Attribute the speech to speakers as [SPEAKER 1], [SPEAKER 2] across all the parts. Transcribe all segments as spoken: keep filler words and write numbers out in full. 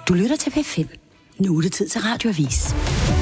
[SPEAKER 1] Du lytter til P fem. Nu er det tid til Radioavis.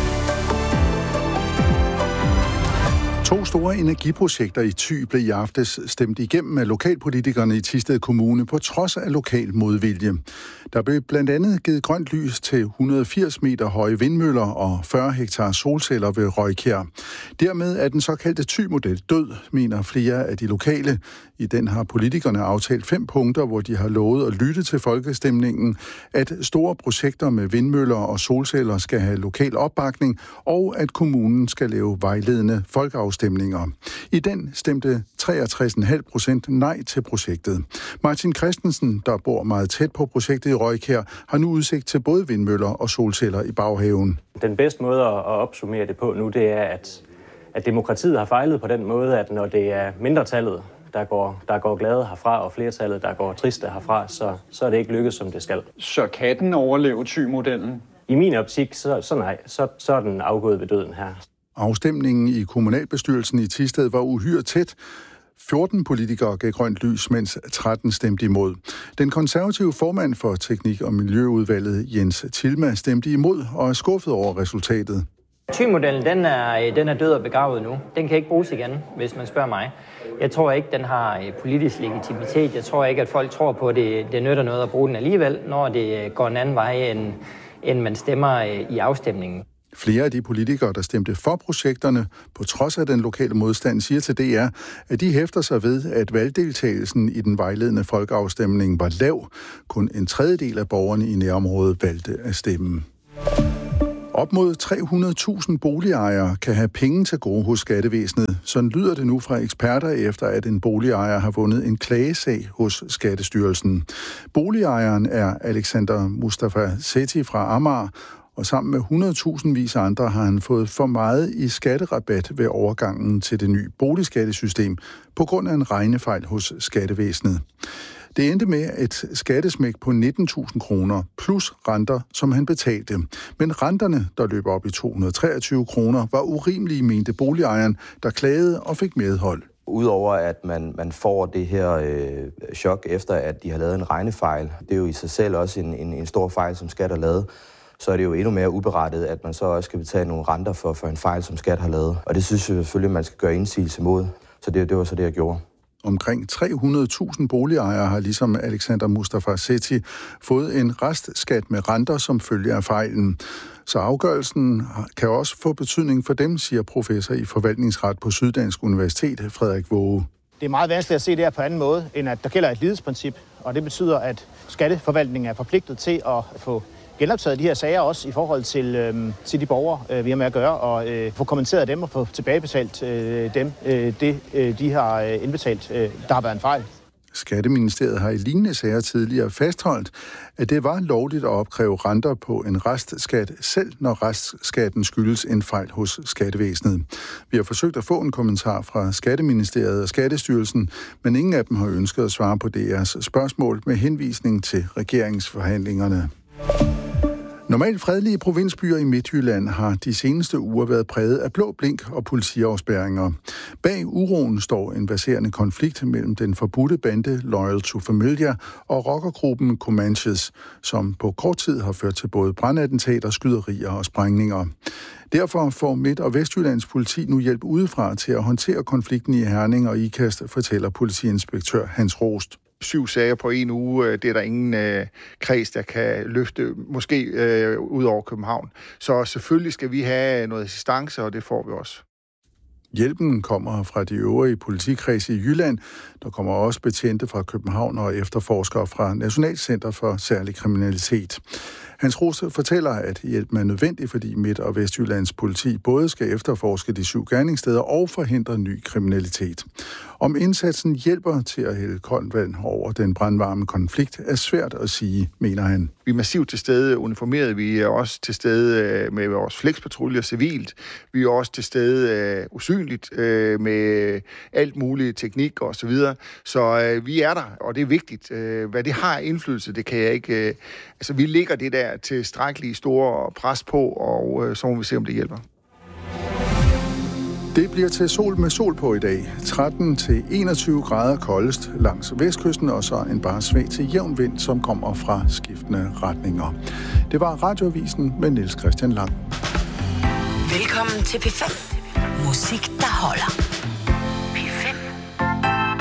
[SPEAKER 2] To store energiprojekter i Thy blev i aftes stemt igennem af lokalpolitikerne i Thisted Kommune på trods af lokal modvilje. Der blev blandt andet givet grønt lys til et hundrede og firs meter høje vindmøller og fyrre hektar solceller ved Røjkjær. Dermed er den såkaldte Thy-model død, mener flere af de lokale. I den har politikerne aftalt fem punkter, hvor de har lovet at lytte til folkestemningen, at store projekter med vindmøller og solceller skal have lokal opbakning, og at kommunen skal lave vejledende folkeafstemninger. I den stemte treogtres komma fem procent nej til projektet. Martin Christensen, der bor meget tæt på projektet i Røjkjær, har nu udsigt til både vindmøller og solceller i baghaven.
[SPEAKER 3] Den bedste måde at opsummere det på nu, det er, at, at demokratiet har fejlet på den måde, at når det er mindretallet, der går, der går glade herfra, og flertallet, der går triste herfra, så, så er det ikke lykkedes, som det skal.
[SPEAKER 4] Så kan den overleve Thy-modellen?
[SPEAKER 3] I min optik, så, så nej, så, så er den afgået ved døden her.
[SPEAKER 2] Afstemningen i kommunalbestyrelsen i Thisted var uhyre tæt. fjorten politikere gav grønt lys, mens tretten stemte imod. Den konservative formand for Teknik- og Miljøudvalget, Jens Tilma, stemte imod og er skuffet over resultatet.
[SPEAKER 5] Thy-modellen, den er, den er død og begravet nu. Den kan ikke bruges igen, hvis man spørger mig. Jeg tror ikke, den har politisk legitimitet. Jeg tror ikke, at folk tror på, at det, det nytter noget at bruge den alligevel, når det går en anden vej, end, end man stemmer i afstemningen.
[SPEAKER 2] Flere af de politikere, der stemte for projekterne, på trods af den lokale modstand, siger til D R, at de hæfter sig ved, at valgdeltagelsen i den vejledende folkeafstemning var lav. Kun en tredjedel af borgerne i nærområdet valgte at stemme. Op mod tre hundrede tusind boligejere kan have penge til gode hos skattevæsenet. Sådan lyder det nu fra eksperter, efter at en boligejer har vundet en klagesag hos Skattestyrelsen. Boligejeren er Alexander Mustafa Sethi fra Amager, og sammen med hundrede tusind vis andre har han fået for meget i skatterabat ved overgangen til det nye boligskattesystem på grund af en regnefejl hos skattevæsenet. Det endte med et skattesmæk på nitten tusind kroner plus renter, som han betalte. Men renterne, der løb op i to hundrede og treogtyve kroner, var urimelige, mente boligejeren, der klagede og fik medhold.
[SPEAKER 6] Udover at man, man får det her øh, chok efter, at de har lavet en regnefejl, det er jo i sig selv også en, en, en stor fejl, som Skat har lavet, så er det jo endnu mere uberettet, at man så også skal betale nogle renter for, for en fejl, som Skat har lavet. Og det synes jeg selvfølgelig, man skal gøre indsigelse mod. Så det, det var så det, jeg gjorde.
[SPEAKER 2] Omkring tre hundrede tusind boligejere har ligesom Alexander Mustafa Sethi fået en restskat med renter som følge af fejlen. Så afgørelsen kan også få betydning for dem, siger professor i forvaltningsret på Syddansk Universitet, Frederik Våge.
[SPEAKER 7] Det er meget vanskeligt at se det her på anden måde, end at der gælder et lighedsprincip, og det betyder, at skatteforvaltningen er forpligtet til at få genoptaget de her sager også i forhold til, øh, til de borgere, øh, vi har med at gøre, og øh, få kommenteret dem og få tilbagebetalt øh, dem, øh, det øh, de har øh, indbetalt, øh, der har været en fejl.
[SPEAKER 2] Skatteministeriet har i lignende sager tidligere fastholdt, at det var lovligt at opkræve renter på en restskat, selv når restskatten skyldes en fejl hos skattevæsenet. Vi har forsøgt at få en kommentar fra Skatteministeriet og Skattestyrelsen, men ingen af dem har ønsket at svare på D R's spørgsmål med henvisning til regeringsforhandlingerne. Normalt fredelige provinsbyer i Midtjylland har de seneste uger været præget af blå blink og politiafspærringer. Bag uroen står en verserende konflikt mellem den forbudte bande Loyal to Familia og rockergruppen Comanches, som på kort tid har ført til både brandattentater, skyderier og sprængninger. Derfor får Midt- og Vestjyllands politi nu hjælp udefra til at håndtere konflikten i Herning og Ikast, fortæller politiinspektør Hans Rost.
[SPEAKER 8] Syv sager på en uge, det er der ingen øh, kreds, der kan løfte, måske øh, ud over København. Så selvfølgelig skal vi have noget assistance, og det får vi også.
[SPEAKER 2] Hjælpen kommer fra de øvrige politikredse i Jylland. Der kommer også betjente fra København og efterforskere fra Nationalcenter for Særlig Kriminalitet. Hans Rose fortæller, at hjælpen er nødvendig, fordi Midt- og Vestjyllands politi både skal efterforske de syv gerningssteder og forhindre ny kriminalitet. Om indsatsen hjælper til at hælde koldt vand over den brandvarme konflikt, er svært at sige, mener han.
[SPEAKER 8] Vi er massivt til stede uniformeret. Vi er også til stede med vores flexpatruljer civilt. Vi er også til stede usynligt med alt muligt teknik og så videre. Så vi er der, og det er vigtigt. Hvad det har indflydelse, det kan jeg ikke. Altså, vi ligger det der tilstrækkeligt store pres på, og så må vi se, om det hjælper.
[SPEAKER 2] Det bliver til sol med sol på i dag. tretten til enogtyve grader koldest langs vestkysten, og så en bare svag til jævn vind, som kommer fra skiftende retninger. Det var Radioavisen med Niels Christian Lang.
[SPEAKER 1] Velkommen til P fem. Musik, der holder.